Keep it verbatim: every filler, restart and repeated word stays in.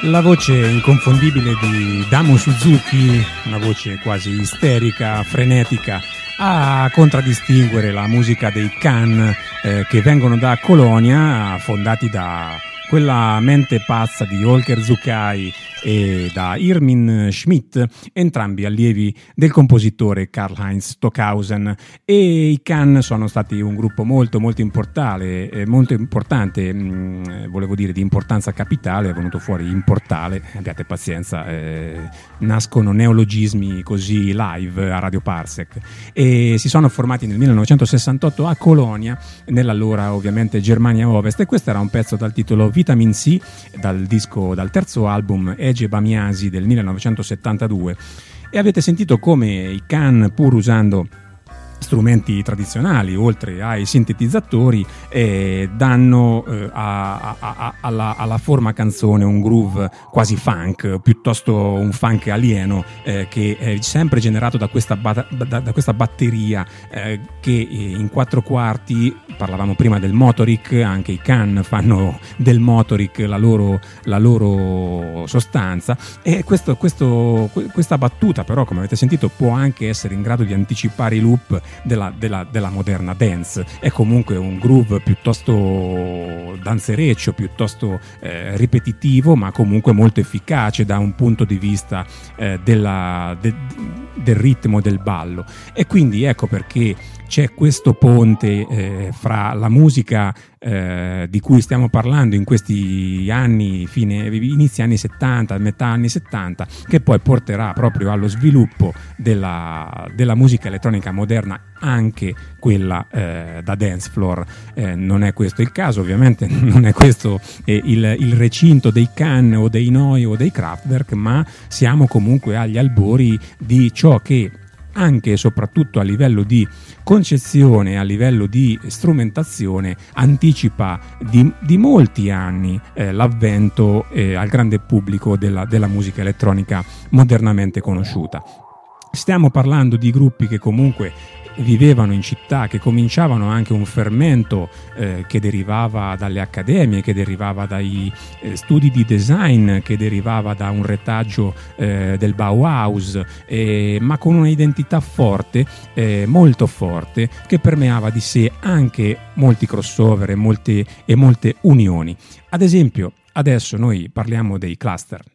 La voce inconfondibile di Damo Suzuki, una voce quasi isterica, frenetica, a contraddistinguere la musica dei Can eh, che vengono da Colonia, fondati da quella mente pazza di Holger Zuccai e da Irmin Schmidt, entrambi allievi del compositore Karl-Heinz Stockhausen. E i Can sono stati un gruppo molto molto importante, eh, molto importante mh, volevo dire di importanza capitale, è venuto fuori importale, abbiate pazienza, eh, nascono neologismi così live a Radio Parsec, e si sono formati nel millenovecentosessantotto a Colonia, nell'allora ovviamente Germania Ovest, e questo era un pezzo dal titolo Vitamin C, dal disco, dal terzo album Ege Bamiasi del millenovecentosettantadue. E avete sentito come i Can, pur usando strumenti tradizionali oltre ai sintetizzatori, eh, danno eh, a, a, a, alla, alla forma canzone un groove quasi funk, piuttosto un funk alieno, eh, che è sempre generato da questa, ba- da, da questa batteria eh, che in quattro quarti, parlavamo prima del motoric, anche i Can fanno del motoric la loro, la loro sostanza, e questo, questo, questa battuta però, come avete sentito, può anche essere in grado di anticipare i loop Della, della, della moderna dance. È comunque un groove piuttosto danzereccio, piuttosto eh, ripetitivo, ma comunque molto efficace da un punto di vista eh, della, de, del ritmo del ballo. E quindi ecco perché c'è questo ponte eh, fra la musica eh, di cui stiamo parlando in questi anni, fine, inizi anni settanta, metà anni settanta, che poi porterà proprio allo sviluppo della, della musica elettronica moderna, anche quella eh, da dance floor. Eh, non è questo il caso, ovviamente, non è questo eh, il, il recinto dei Can o dei Noi o dei Kraftwerk, ma siamo comunque agli albori di ciò che anche e soprattutto a livello di concezione, a livello di strumentazione, anticipa di, di molti anni eh, l'avvento eh, al grande pubblico della, della musica elettronica modernamente conosciuta. Stiamo parlando di gruppi che comunque vivevano in città, che cominciavano anche un fermento eh, che derivava dalle accademie, che derivava dai eh, studi di design, che derivava da un retaggio eh, del Bauhaus, eh, ma con un'identità forte, eh, molto forte, che permeava di sé anche molti crossover e molte, e molte unioni. Ad esempio, adesso noi parliamo dei cluster